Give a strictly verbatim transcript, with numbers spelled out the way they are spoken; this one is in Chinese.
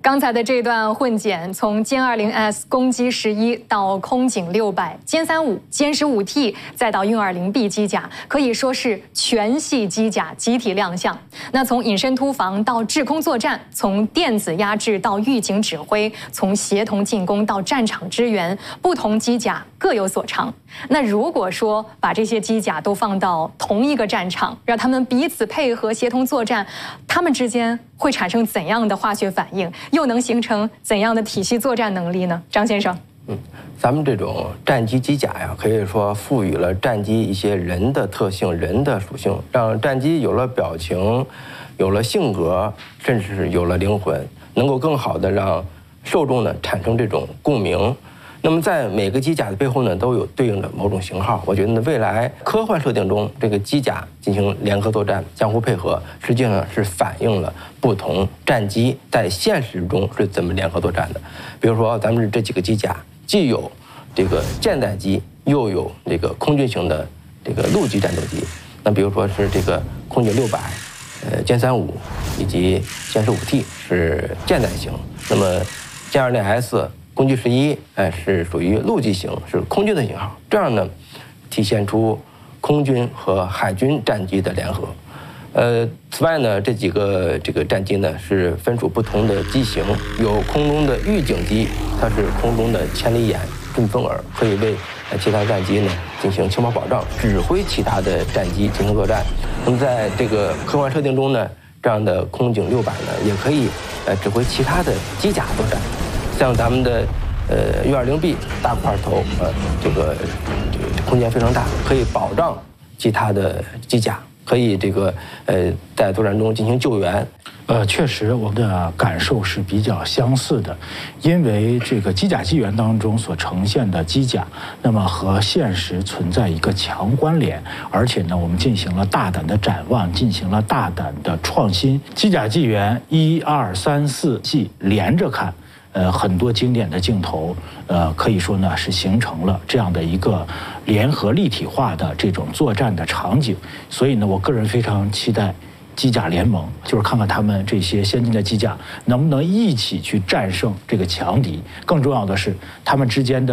刚才的这段混剪，从歼二零 S 攻击十一到空警六百、歼三五、歼十五 T， 再到运二零 B 机甲，可以说是全系机甲集体亮相。那从隐身突防到制空作战，从电子压制到预警指挥，从协同进攻到战场支援，不同机甲各有所长。那如果说把这些机甲都放到同一个战场，让他们彼此配合协同作战，他们之间会产生怎样的化学反应？又能形成怎样的体系作战能力呢？张先生， 嗯，咱们这种战机机甲呀，可以说赋予了战机一些人的特性、人的属性，让战机有了表情，有了性格，甚至是有了灵魂，能够更好的让受众呢产生这种共鸣。那么在每个机甲的背后呢，都有对应的某种型号。我觉得呢，未来科幻设定中，这个机甲进行联合作战、相互配合，实际上是反映了不同战机在现实中是怎么联合作战的。比如说，咱们这几个机甲既有这个舰载机，又有这个空军型的这个陆基战斗机。那比如说是这个空警六百、呃歼三五以及歼十五 T 是舰载型，那么歼二零 S。攻击十一，哎，是属于陆基型，是空军的型号。这样呢，体现出空军和海军战机的联合。呃，此外呢，这几个这个战机呢是分属不同的机型，有空中的预警机，它是空中的千里眼、顺风耳，可以为其他战机呢进行情报保障，指挥其他的战机进行作战。那么在这个科幻设定中呢，这样的空警六百呢也可以呃指挥其他的机甲作战。像咱们的呃 运二零 B 大块头，呃，这个这个空间非常大，可以保障其他的机甲，可以这个呃在作战中进行救援。 呃，确实，我们的感受是比较相似的，因为这个机甲机缘当中所呈现的机甲，那么和现实存在一个强关联，而且呢，我们进行了大胆的展望，进行了大胆的创新，机甲机缘一二三四季连着看。呃，很多经典的镜头，呃，可以说呢是形成了这样的一个联合立体化的这种作战的场景。所以呢，我个人非常期待机甲联盟，就是看看他们这些先进的机甲能不能一起去战胜这个强敌。更重要的是，他们之间的